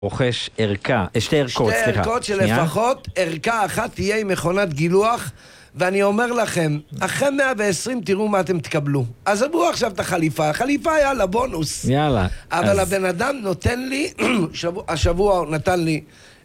רוכש ערכה, שתי ערכות, שתי ערכות שלפחות ערכה אחת תהיה עם מכונת גילוח, ואני אומר לכם, אחרי 120 תראו מה אתם תקבלו. אז עברו עכשיו את החליפה, החליפה היה לבונוס. יאללה. אבל הבן אדם נותן לי, השבוע הוא נתן לי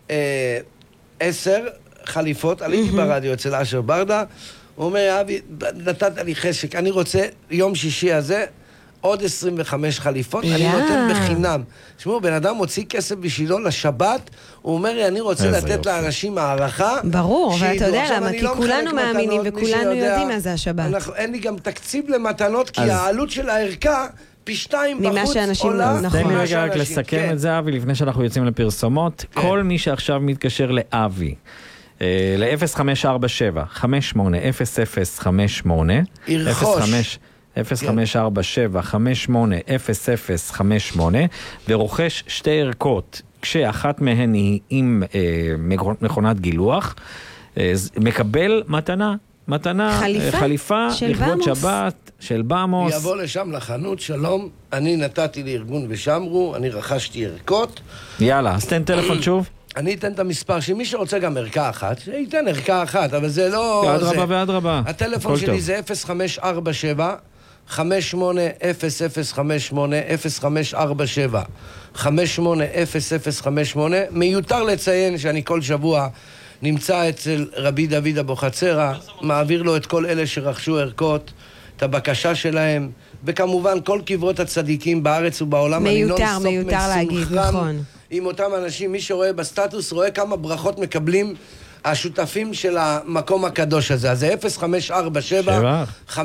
10 חליפות, עליתי ברדיו אצל אשר ברדה, הוא אומר, אבי, נתת לי חשק, אני רוצה יום שישי הזה, עוד 25 חליפות, אני נותן בחינם. תשמעו, בן אדם מוציא כסף בשבילו לשבת, הוא אומר לי, אני רוצה לתת לאנשים הערכה. ברור, ואתה יודע למה, כי כולנו מאמינים וכולנו יודעים מה זה השבת. אין לי גם תקציב למתנות, כי העלות של הערכה פי 2 בחוץ עולה. תן לי רגע רק לסכם את זה, אבי, לפני שאנחנו יוצאים לפרסומות. כל מי שעכשיו מתקשר לאבי, ל-0547 580058 ירכוש 0547-580058 ורוכש שתי ערכות, כשאחת מהן היא עם מכונת גילוח, מקבל מתנה, חליפה לכבוד שבת של במוס. יבוא לשם לחנות, שלום, אני נתתי לארגון ושמרו, אני רכשתי ערכות. יאללה, אז תן טלפון שוב. אני אתן את המספר, שמי שרוצה גם ערכה אחת, ייתן ערכה אחת, אבל זה לא... אדרבה ואדרבה. הטלפון שלי זה 0547 580058 0547 580058. מיותר לציין שאני כל שבוע נמצא אצל רבי דוד אבוחצירא, מעביר לו את כל אלה שרכשו ערכות, את הבקשה שלהם, וכמובן כל קברות הצדיקים בארץ ובעולם. מיותר להגיד, נכון. עם אותם אנשים, מי שרואה בסטטוס רואה כמה ברכות מקבלים השותפים של המקום הקדוש הזה. אז זה 0547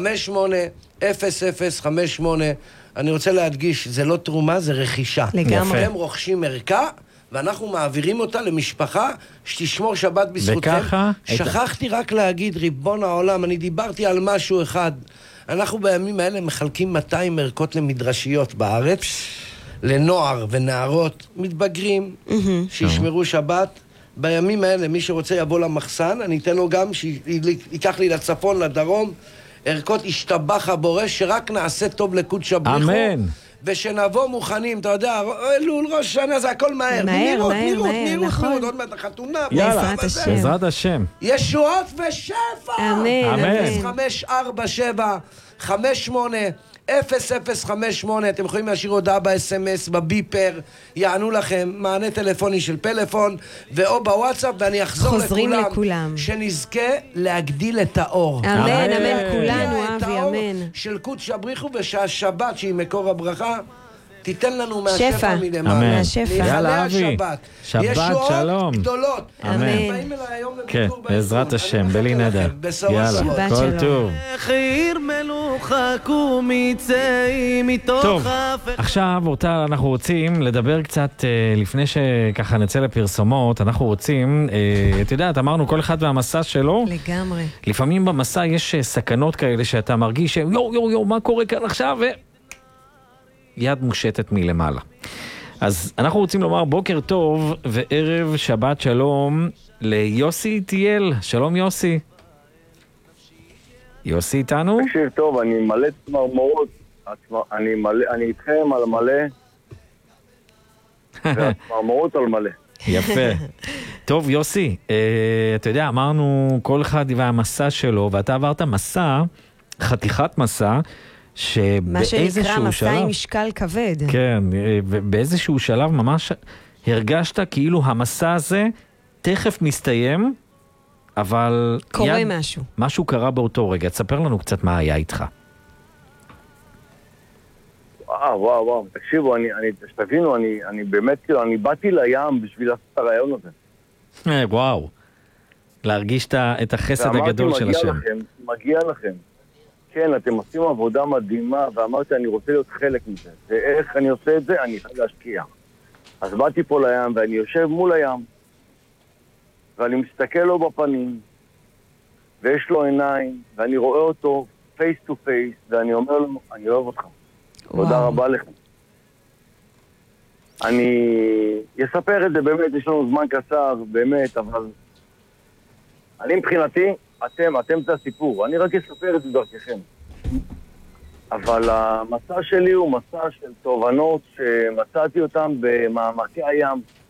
580058. אני רוצה להדגיש, זה לא תרומה, זה רכישה. לגמרי. הם רוכשים ערכה, ואנחנו מעבירים אותה למשפחה שתשמור שבת בזכותכם. וככה? שכחתי רק להגיד, ריבון העולם, אני דיברתי על משהו אחד. אנחנו בימים האלה מחלקים 200 ערכות למדרשיות בארץ, לנוער ונערות מתבגרים, שישמרו שבת. בימים האלה, מי שרוצה יבוא למחסן, אני אתן לו גם שיקח לי לצפון, לדרום, ערכות השתבח הבורש, שרק נעשה טוב לקודש הבריחו. אמן. ושנבוא מוכנים, אתה יודע, אלול, ראש שנה, זה הכל מהר. נראות, עוד מעט החתונה. יאללה, בעזרת השם. ישועות ושפע. אמן. 0547 580058. אתם יכולים להשאיר הודעה ב-SMS, בביפר, יענו לכם, מענה טלפוני של פלאפון, ואו בוואטסאפ, ואני אחזור לכולם, שנזכה להגדיל את האור. אמן, אמן, כולנו, אבי, אמן. של קודש הבריחו, ושהשבת, שהיא מקור הברכה, תיתן לנו מהשפע מלמעלה. מהשפע. יאללה, אבי. שבת שלום. ישועות גדולות. אמן. כן, בעזרת השם, בלי נדר. יאללה, כל טוב. טוב, עכשיו אותה אנחנו רוצים לדבר קצת, לפני שככה נצא לפרסומות, אנחנו רוצים, את יודעת, אמרנו כל אחד והמסע שלו. לגמרי. לפעמים במסע יש סכנות כאלה שאתה מרגיש, יו, מה קורה כאן עכשיו? יד מושטת מלמעלה. אז אנחנו רוצים לומר בוקר טוב וערב שבת שלום ליוסי תיאל. שלום יוסי. יוסי איתנו? תקשיב טוב, אני מלא צמרמורות, אני איתכם על מלא, והצמרמורות על מלא. יפה. טוב יוסי, אתה יודע, אמרנו כל אחד והמסע שלו, ואתה עברת מסע, חתיכת מסע, מה שנקרא מסע עם משקל כבד. כן, באיזשהו שלב ממש הרגשת כאילו המסע הזה תכף מסתיים, אבל קורה משהו. משהו קרה באותו רגע. תספר לנו קצת מה היה איתך. וואו, תקשיבו, תבינו, אני באמת, כאילו, אני באתי לים בשביל לעשות את הרעיון הזה. וואו, להרגיש את החסד הגדול של השם. מגיע לכם. כן, אתם עושים עבודה מדהימה, ואמרתי, אני רוצה להיות חלק מזה. ואיך אני עושה את זה? אני חייב להשקיע. אז באתי פה לים, ואני יושב מול הים, ואני מסתכל לו בפנים, ויש לו עיניים, ואני רואה אותו פייס טו פייס, ואני אומר לו, אני אוהב אותך. תודה רבה לך. אני אספר את זה באמת, יש לנו זמן קצר, באמת, אבל אני מבחינתי, אתם זה הסיפור, אני רק אספר את זה דרככם. אבל המסע שלי הוא מסע של תובנות שמצאתי אותם במעמקי הים,